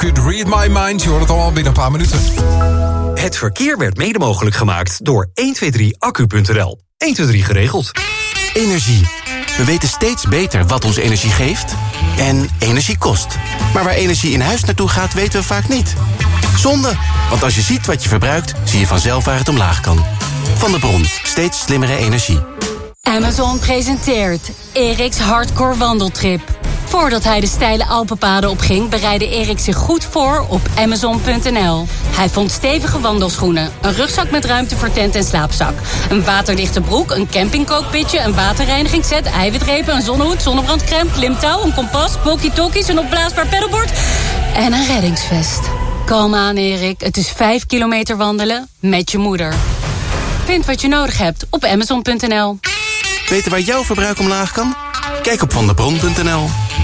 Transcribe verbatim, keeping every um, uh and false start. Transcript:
Could read my mind, je hoort het al binnen een paar minuten. Het verkeer werd mede mogelijk gemaakt door honderdtweeëntwintig accu punt n l. honderdtweeëntwintig geregeld. Energie. We weten steeds beter wat ons energie geeft en energie kost. Maar waar energie in huis naartoe gaat, weten we vaak niet. Zonde, want als je ziet wat je verbruikt, zie je vanzelf waar het omlaag kan. Van de Bron, steeds slimmere energie. Amazon presenteert Erik's Hardcore Wandeltrip. Voordat hij de steile Alpenpaden opging, bereidde Erik zich goed voor op Amazon punt n l. Hij vond stevige wandelschoenen, een rugzak met ruimte voor tent en slaapzak, een waterdichte broek, een campingkookpitje, een waterreinigingsset, eiwitrepen, een zonnehoed, zonnebrandcrème, klimtouw, een kompas, walkie-talkies, een opblaasbaar pedalboard en een reddingsvest. Kalm aan, Erik. Het is vijf kilometer wandelen met je moeder. Vind wat je nodig hebt op Amazon punt n l. Weten waar jouw verbruik omlaag kan? Kijk op vandebron punt n l.